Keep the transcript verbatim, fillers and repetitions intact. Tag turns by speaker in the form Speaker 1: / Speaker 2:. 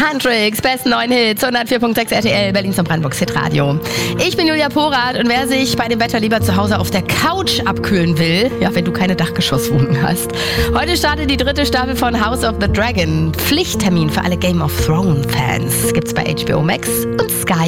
Speaker 1: Handtricks, besten neuen Hits, hundertvier Komma sechs R T L, Berlins und Brandenburgs Hitradio. Ich bin Julia Porath und wer sich bei dem Wetter lieber zu Hause auf der Couch abkühlen will, ja, wenn du keine Dachgeschosswohnung hast. Heute startet die dritte Staffel von House of the Dragon. Pflichttermin für alle Game of Thrones Fans. Gibt's bei H B O Max und Sky.